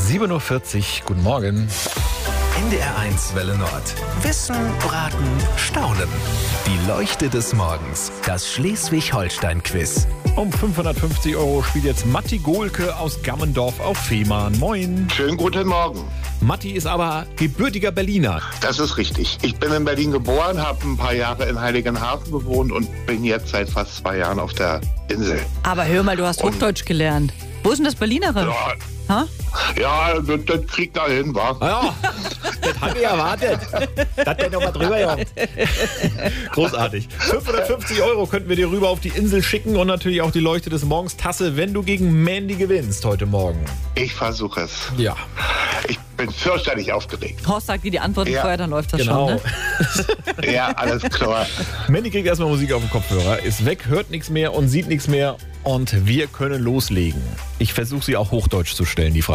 7.40 Uhr, guten Morgen. NDR1 Welle Nord. Wissen, Braten, Staunen. Die Leuchte des Morgens. Das Schleswig-Holstein-Quiz. Um 550 € spielt jetzt Matti Gohlke aus Gammendorf auf Fehmarn. Moin. Schönen guten Morgen. Matti ist aber gebürtiger Berliner. Das ist richtig. Ich bin in Berlin geboren, habe ein paar Jahre in Heiligenhafen gewohnt und bin jetzt seit fast 2 Jahren auf der Insel. Aber hör mal, du hast Hochdeutsch gelernt. Wo ist denn das Berlinere? Ja, das kriegt er hin, wa? Ja, das habe ich erwartet. Das der noch mal drüber jagt. Großartig. 550 € könnten wir dir rüber auf die Insel schicken und natürlich auch die Leuchte des Morgens Tasse, wenn du gegen Mandy gewinnst heute Morgen. Ich versuche es. Ja. Ich bin fürchterlich aufgeregt. Horst sagt dir die Antworten vorher, dann läuft das Genau. schon, ne? Ja, alles klar. Mandy kriegt erstmal Musik auf den Kopfhörer, ist weg, hört nichts mehr und sieht nichts mehr und wir können loslegen. Ich versuche sie auch Hochdeutsch zu stellen, die Frage.